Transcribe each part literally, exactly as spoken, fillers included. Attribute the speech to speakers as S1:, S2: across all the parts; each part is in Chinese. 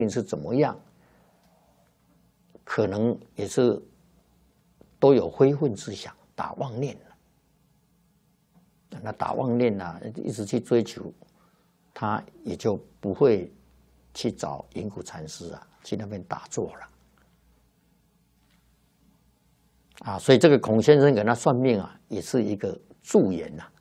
S1: 是怎么样，可能也是都有非分之想，打妄念了。那打妄念啊，一直去追求，他也就不会去找隐谷禅师啊，去那边打坐了。啊，所以这个孔先生给他算命啊，也是一个助言呐。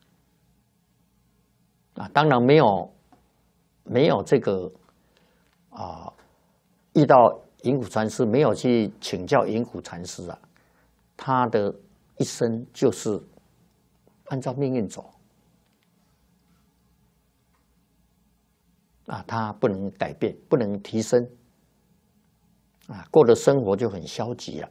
S1: 啊，当然没有没有这个啊，遇到隐谷禅师，没有去请教隐谷禅师啊，他的一生就是按照命运走。啊，他不能改变，不能提升，啊，过的生活就很消极了。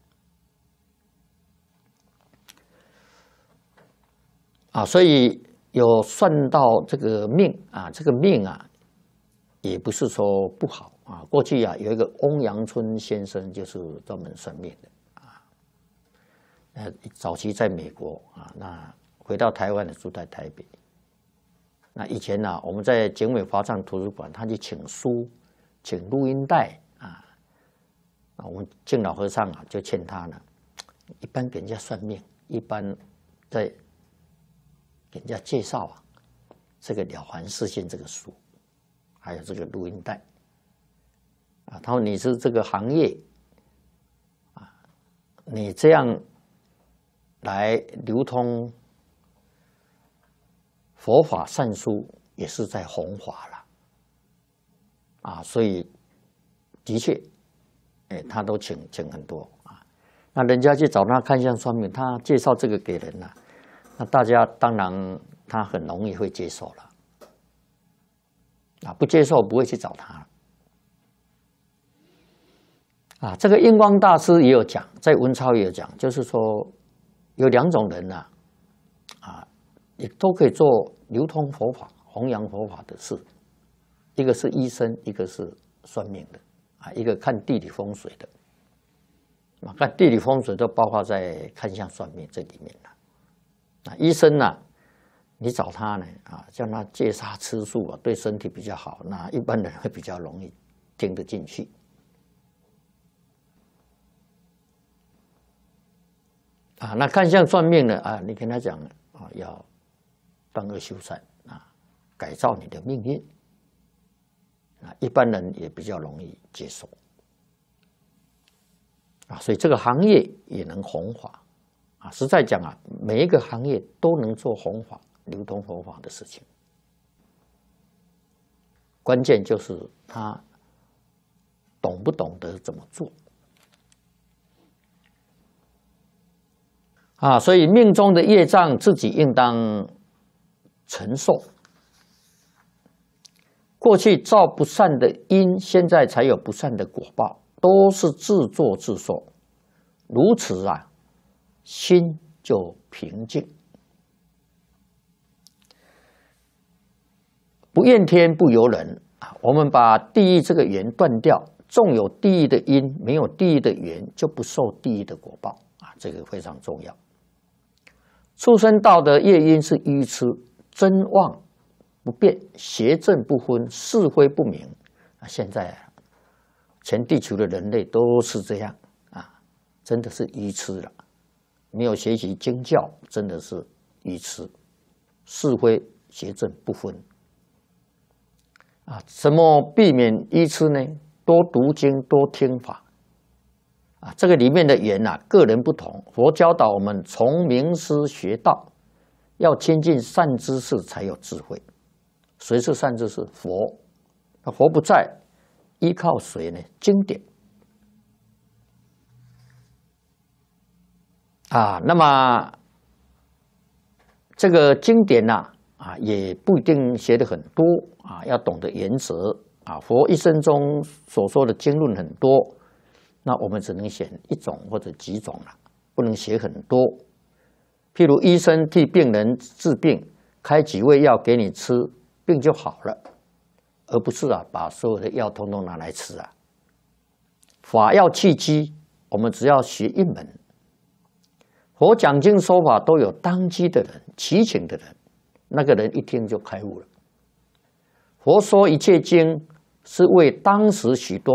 S1: 啊，所以有算到这个命啊，这个命啊，也不是说不好啊。过去啊，有一个翁阳春先生，就是专门算命的啊。呃，早期在美国啊，那回到台湾的住在台北。那以前呢、啊，我们在警卫华藏图书馆，他去请书、请录音带啊。啊，我们敬老和尚啊，就劝他呢，一般给人家算命，一般在给人家介绍啊，这个《了凡四训》这个书，还有这个录音带啊。他说你是这个行业啊，你这样来流通佛法善书，也是在弘法了啊。所以的确，哎，他都请请很多啊。那人家去找他看相算命，他介绍这个给人了。那大家当然他很容易会接受了，啊，不接受不会去找他啊。这个印光大师也有讲，在文钞也有讲，就是说有两种人呐，啊，也都可以做流通佛法、弘扬佛法的事，一个是医生，一个是算命的，啊，一个看地理风水的，啊，看地理风水都包括在看相算命这里面了。啊，医生呢、啊，你找他呢啊，叫他戒杀吃素啊，对身体比较好，那一般人会比较容易听得进去。啊，那看相算命呢啊，你跟他讲啊，要断恶修善啊，改造你的命运啊，一般人也比较容易接受啊，所以这个行业也能弘法。啊，实在讲啊，每一个行业都能做弘法、流通佛法的事情，关键就是他懂不懂得怎么做啊。所以命中的业障自己应当承受。过去造不善的因，现在才有不善的果报，都是自作自受。如此啊，心就平静，不怨天不尤人啊。我们把地狱这个缘断掉，纵有地狱的因，没有地狱的缘，就不受地狱的果报啊。这个非常重要。畜生道的业因是愚痴、真妄不变、邪正不分、是非不明啊。现在啊，全地球的人类都是这样啊，真的是愚痴了。没有学习经教，真的是愚痴，是非邪正不分啊！怎么避免愚痴呢？多读经，多听法啊！这个里面的缘啊，个人不同。佛教导我们从名师学道，要亲近善知识才有智慧。谁是善知识？佛。佛不在，依靠谁呢？经典。啊，那么这个经典呐、啊，啊，也不一定学得很多啊，要懂得原则啊。佛一生中所说的经论很多，那我们只能选一种或者几种了，不能学很多。譬如医生替病人治病，开几味药给你吃，病就好了，而不是啊把所有的药通通拿来吃啊。法要契机，我们只要学一门。佛讲经说法都有当机的人、祈请的人，那个人一听就开悟了。佛说一切经是为当时许多